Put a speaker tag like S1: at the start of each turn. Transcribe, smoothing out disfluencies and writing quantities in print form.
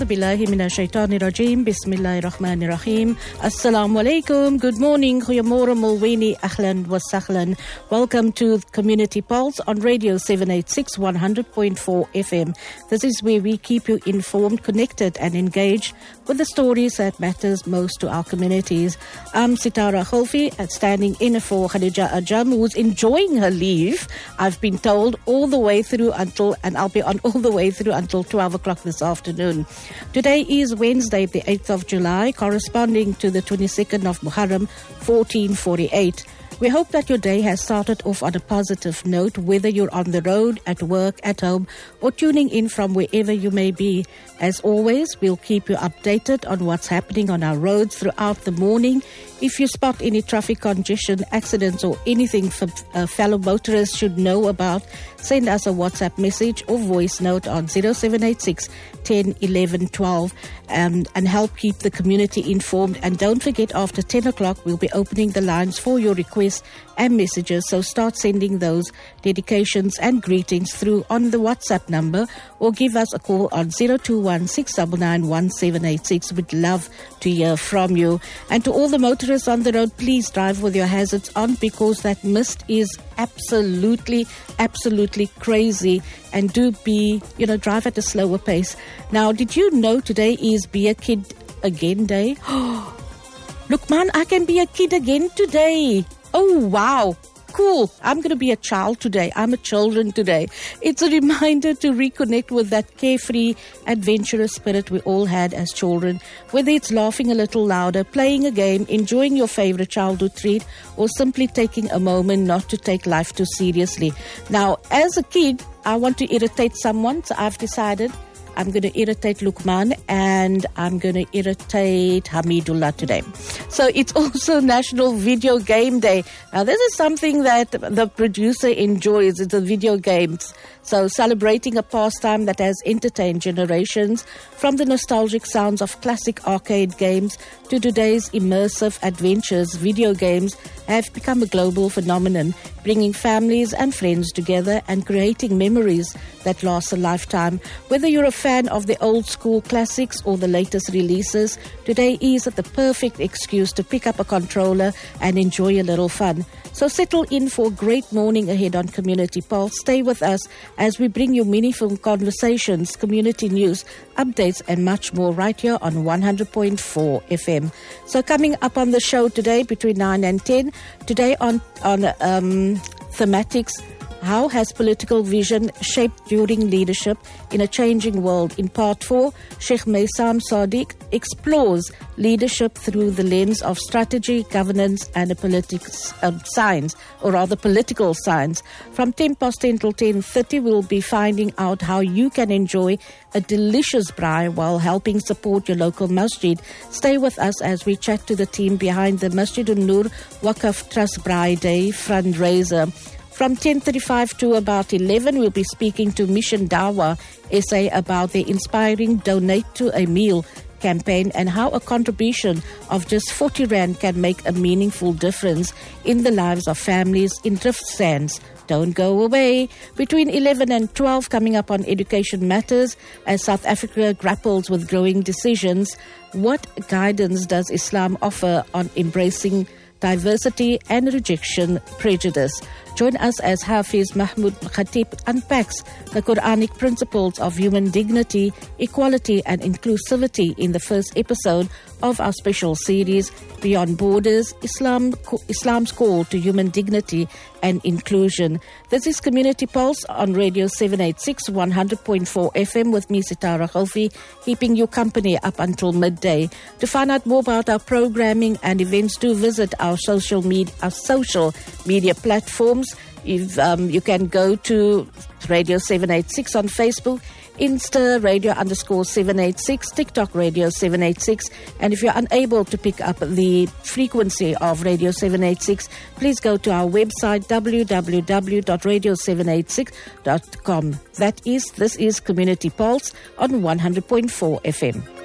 S1: A'udhu billahi minash shaitani rajim. Bismillahir rahmanir rahim. Assalamu alaikum. Good morning. Goeiemorgen, Mulweni. Ahlan wa sahlan. Welcome to Community Pulse on Radio 786 100.4 FM. This is where we keep you informed, connected and engaged with the stories that matters most to our communities. I'm Sitara Kholfi, standing in for Khadija Ajam, who's enjoying her leave, I've been told, all the way through until, and I'll be on all the way through until 12 o'clock this afternoon. Today is Wednesday, the 8th of July, corresponding to the 22nd of Muharram, 1448. We hope that your day has started off on a positive note, whether you're on the road, at work, at home, or tuning in from wherever you may be. As always, we'll keep you updated on what's happening on our roads throughout the morning. If you spot any traffic congestion, accidents, or anything fellow motorists should know about, send us a WhatsApp message or voice note on 0786 10 11 12 and help keep the community informed. And don't forget, after 10 o'clock, we'll be opening the lines for your requests and messages. So start sending those dedications and greetings through on the WhatsApp number or give us a call on 021 699 1786. We'd love to hear from you. And to all the motorists on the road, please drive with your hazards on, because that mist is absolutely crazy, and do drive at a slower pace. Now, did you know today is Be a Kid Again Day? Look, man, I can be a kid again today. Oh, wow. Cool. I'm going to be a child today. I'm a children today. It's a reminder to reconnect with that carefree, adventurous spirit we all had as children. Whether it's laughing a little louder, playing a game, enjoying your favorite childhood treat, or simply taking a moment not to take life too seriously. Now, as a kid, I want to irritate someone, so I've decided I'm going to irritate Lukman and I'm going to irritate Hamidullah today. So it's also National Video Game Day. Now, this is something that the producer enjoys. It's the video games. So celebrating a pastime that has entertained generations, from the nostalgic sounds of classic arcade games to today's immersive adventures. Video games have become a global phenomenon, bringing families and friends together and creating memories that last a lifetime. Whether you're a fan of the old school classics or the latest releases, today is the perfect excuse to pick up a controller and enjoy a little fun. So settle in for a great morning ahead on Community Pulse. Stay with us as we bring you meaningful conversations, community news, updates and much more right here on 100.4 FM. So coming up on the show today between 9 and 10, today on thematics, how has political vision shaped during leadership in a changing world? In part 4, Sheikh Maysam Sadiq explores leadership through the lens of strategy, governance and political science. From 10 past 10 till 10:30, we'll be finding out how you can enjoy a delicious braai while helping support your local masjid. Stay with us as we chat to the team behind the Masjidun Nur Waqf Trust Braai Day fundraiser. From 10:35 to about 11, we'll be speaking to Mission Dawa SA about their inspiring Donate to a Meal campaign and how a contribution of just 40 Rand can make a meaningful difference in the lives of families in Drift Sands. Don't go away. Between 11 and 12, coming up on Education Matters, as South Africa grapples with growing decisions, what guidance does Islam offer on embracing diversity and rejection prejudice? Join us as Hafiz Mahmoud Khatib unpacks the Quranic principles of human dignity, equality and inclusivity in the first episode of our special series, Beyond Borders, Islam's Call to Human Dignity and Inclusion. This is Community Pulse on Radio 786 100.4 FM with me, Sitara Kholfi, keeping you company up until midday. To find out more about our programming and events, do visit our social media platforms. If you can go to Radio 786 on Facebook, Insta Radio _786, TikTok Radio 786. And if you're unable to pick up the frequency of Radio 786, please go to our website www.radio786.com. This is Community Pulse on 100.4 FM.